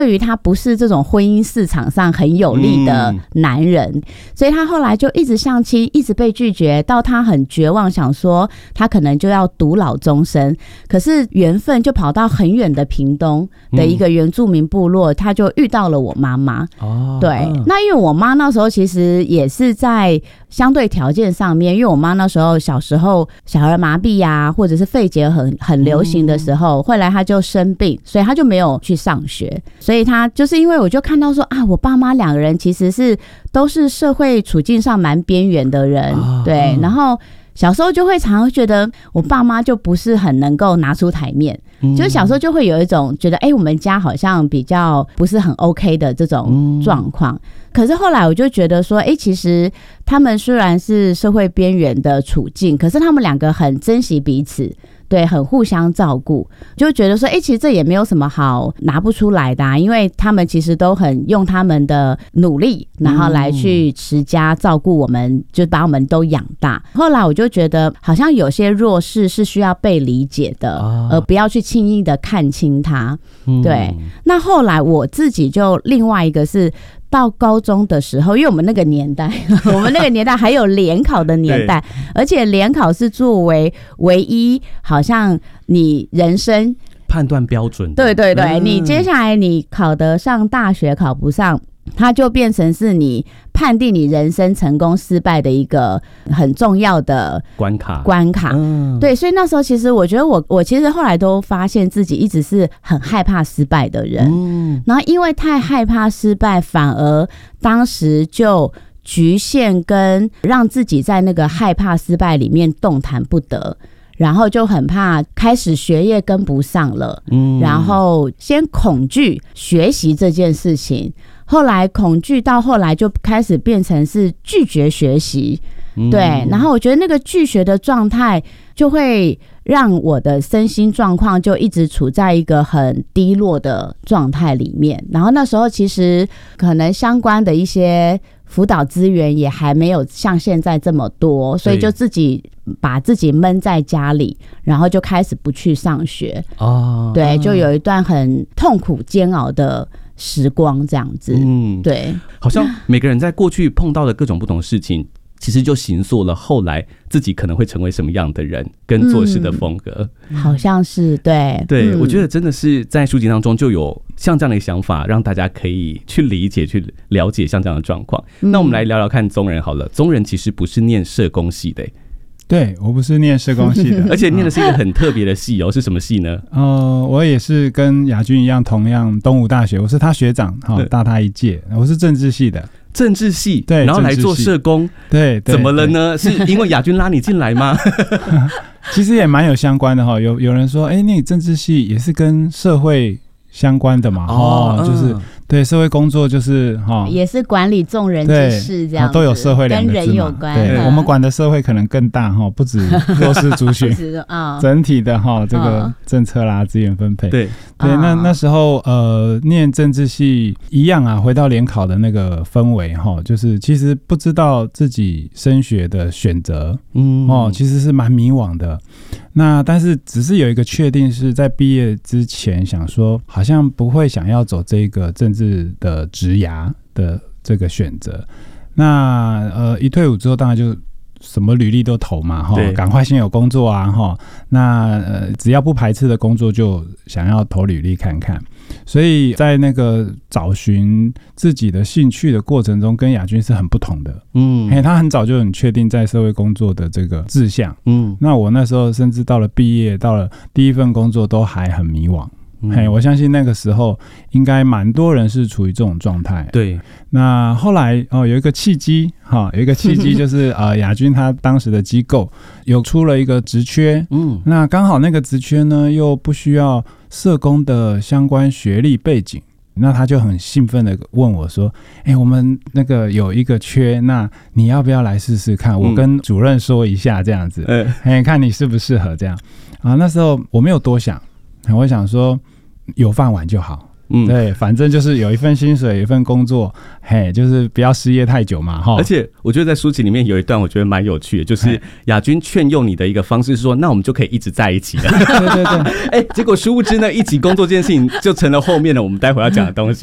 对于他不是这种婚姻市场上很有利的男人，所以他后来就一直相亲，一直被拒绝，到他很绝望，想说他可能就要独老终生。可是缘分就跑到很远的屏东的一个原住民部落，他就遇到了我妈妈。对，那因为我妈那时候其实也是在相对条件上面，因为我妈那时候小时候小儿麻痹啊，或者是肺结核很流行的时候，后来她就生病，所以她就没有去上学。所以她就是因为我就看到说啊，我爸妈两个人其实都是社会处境上蛮边缘的人，对，然后小时候就会常常觉得我爸妈就不是很能够拿出台面，就是小时候就会有一种觉得我们家好像比较不是很 OK 的这种状况。可是后来我就觉得说其实他们虽然是社会边缘的处境，可是他们两个很珍惜彼此，对，很互相照顾，就觉得说其实这也没有什么好拿不出来的因为他们其实都很用他们的努力然后来去持家照顾我们，就把我们都养大。后来我就觉得好像有些弱势是需要被理解的，而不要去轻易的看清他。对，那后来我自己就另外一个是到高中的时候，因为我们那个年代还有联考的年代，而且联考是作为唯一好像你人生判断标准的。 对，你接下来你考得上大学考不上，它就变成是你判定你人生成功失败的一个很重要的关卡。对，所以那时候其实我觉得我其实后来都发现自己一直是很害怕失败的人，然后因为太害怕失败，反而当时就局限跟让自己在那个害怕失败里面动弹不得，然后就很怕开始学业跟不上了，然后先恐惧学习这件事情，后来恐惧到后来就开始变成是拒绝学习，对，然后我觉得那个拒学的状态就会让我的身心状况就一直处在一个很低落的状态里面，然后那时候其实可能相关的一些辅导资源也还没有像现在这么多，所以就自己把自己闷在家里，然后就开始不去上学。对，就有一段很痛苦煎熬的时光这样子。对， 好像每个人在过去碰到的各种不同事情，其实就形塑了后来自己可能会成为什么样的人跟做事的风格。 好像是。对， 我觉得真的是在书籍当中就有像这样的想法，让大家可以去理解去了解像这样的状况。那我们来聊聊看宗仁好了。宗仁其实不是念社工系的。 对，我不是念社工系的， 而且念的是一个很特别的系是什么系呢？ 我也是跟亚军一样，同样东吴大学，我是他学长，大他一届，我是政治系的。 政治系， 对， 然后来做社工， 对， 怎么了呢？是因为亚军拉你进来吗？ 其实也蛮有相关的有人说，你政治系也是跟社会相关的嘛，就是对社会工作就是也是管理众人之事这样子， 都有社会两个字嘛， 跟人有关。 对，我们管的社会可能更大不止弱势族群，整体的这个政策啦、资源分配。对，那时候念政治系一样啊，回到联考的那个氛围就是其实不知道自己升学的选择，其实是蛮迷惘的。那但是只是有一个确定是在毕业之前想说好像不会想要走这个政治的职涯的这个选择。那一退伍之后当然就什么履历都投嘛，赶快先有工作啊，那只要不排斥的工作就想要投履历看看。所以在那个找寻自己的兴趣的过程中，跟亚军是很不同的。他很早就很确定在社会工作的这个志向。那我那时候甚至到了毕业，到了第一份工作都还很迷惘。我相信那个时候应该蛮多人是处于这种状态。对，那后来有一个契机，就是亚军他当时的机构有出了一个职缺，那刚好那个职缺呢又不需要社工的相关学历背景，那他就很兴奋的问我说：“我们那个有一个缺，那你要不要来试试看？我跟主任说一下这样子，看你适不适合这样啊？”那时候我没有多想，我想说有饭碗就好， 对，反正就是有一份薪水，有一份工作，嘿，就是不要失业太久嘛，哈。 而且我觉得在书籍里面有一段我觉得蛮有趣的，就是亚军劝诱你的一个方式是说，那我们就可以一直在一起了。 对对对， 结果殊不知呢，一起工作这件事情就成了后面的我们待会要讲的东西。